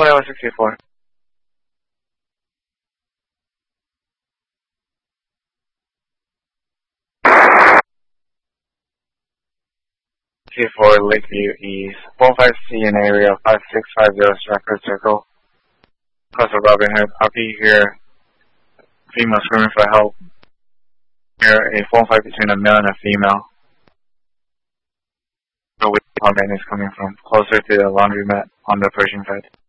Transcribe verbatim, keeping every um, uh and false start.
Flyover sixty-four. sixty-four Lakeview East. four five C in area five six five zero Stratford Circle. Close to Robin Hood. I'll be here. Female screaming for help. Here, a phone fight between a male and a female. So which apartment is coming from? Closer to the laundromat on the Pershing side.